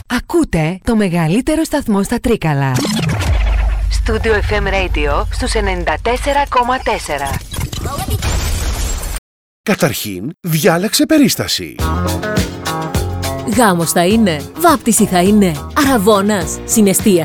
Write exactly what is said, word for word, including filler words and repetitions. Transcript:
Ακούτε το μεγαλύτερο σταθμό στα Τρίκαλα. Studio εφ εμ Radio στους ενενήντα τέσσερα κόμμα τέσσερα. Καταρχήν, διάλεξε περίσταση. Γάμος θα είναι, βάπτιση θα είναι, αραβώνας, συναισθία